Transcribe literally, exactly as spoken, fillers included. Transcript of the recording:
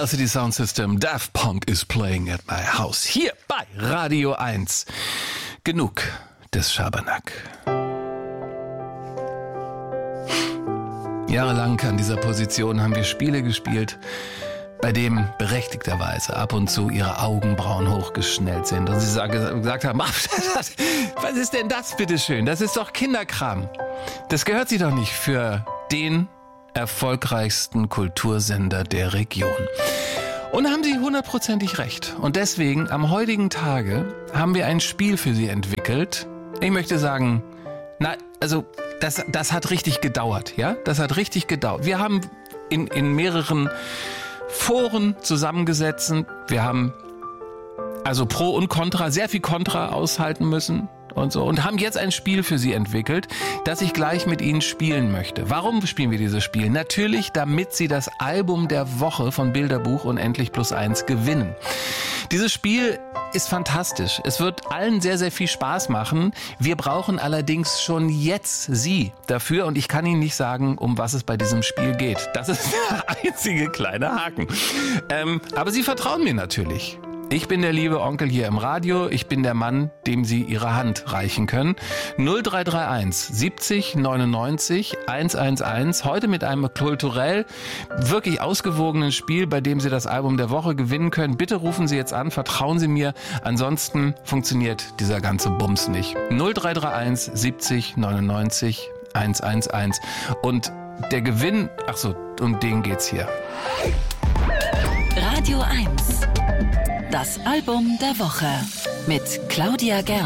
City Sound System, Daft Punk is playing at my house. Hier bei Radio eins. Genug des Schabernack. Jahrelang an dieser Position haben wir Spiele gespielt, bei dem berechtigterweise ab und zu ihre Augenbrauen hochgeschnellt sind und sie gesagt haben, was ist denn das bitteschön? Das ist doch Kinderkram. Das gehört sie doch nicht für den erfolgreichsten Kultursender der Region. Und haben sie hundertprozentig recht. Und deswegen, am heutigen Tage, haben wir ein Spiel für sie entwickelt. Ich möchte sagen, na, also, das, das hat richtig gedauert, ja? Das hat richtig gedauert. Wir haben in, in mehreren Foren zusammengesetzt. Wir haben also Pro und Contra, sehr viel Contra aushalten müssen. Und so. Und haben jetzt ein Spiel für Sie entwickelt, das ich gleich mit Ihnen spielen möchte. Warum spielen wir dieses Spiel? Natürlich, damit Sie das Album der Woche von Bilderbuch Unendlich plus eins gewinnen. Dieses Spiel ist fantastisch. Es wird allen sehr, sehr viel Spaß machen. Wir brauchen allerdings schon jetzt Sie dafür. Und ich kann Ihnen nicht sagen, um was es bei diesem Spiel geht. Das ist der einzige kleine Haken. Ähm, aber Sie vertrauen mir natürlich. Ich bin der liebe Onkel hier im Radio. Ich bin der Mann, dem Sie Ihre Hand reichen können. null drei drei eins siebzig neunundneunzig hundertelf. Heute mit einem kulturell wirklich ausgewogenen Spiel, bei dem Sie das Album der Woche gewinnen können. Bitte rufen Sie jetzt an, vertrauen Sie mir. Ansonsten funktioniert dieser ganze Bums nicht. null drei drei eins siebzig neunundneunzig hundertelf. Und der Gewinn, ach so, um den geht's hier. Radio eins. Das Album der Woche mit Claudia Gerl.